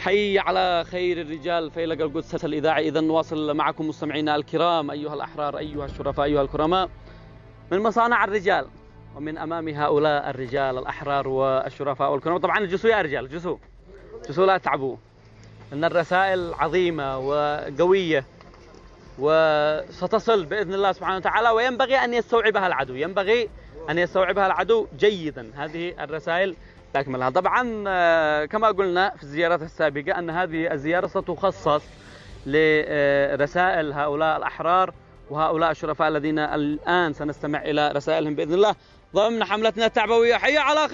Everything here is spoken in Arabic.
حي على خير الرجال فيلق القدس الإذاعي. إذا نواصل معكم مستمعينا الكرام أيها الأحرار أيها الشرفاء أيها الكرماء من مصانع الرجال، ومن أمام هؤلاء الرجال الأحرار والشرفاء والكرماء. طبعا الجسوا يا رجال، جسوا لا تعبوا، أن الرسائل عظيمة وقوية وستصل بإذن الله سبحانه وتعالى، وينبغي أن يستوعبها العدو جيدا. هذه الرسائل تكملها. طبعا كما قلنا في الزيارات السابقة أن هذه الزيارة ستخصص لرسائل هؤلاء الأحرار وهؤلاء الشرفاء الذين الآن سنستمع إلى رسائلهم بإذن الله ضمن حملتنا التعبوية. حي على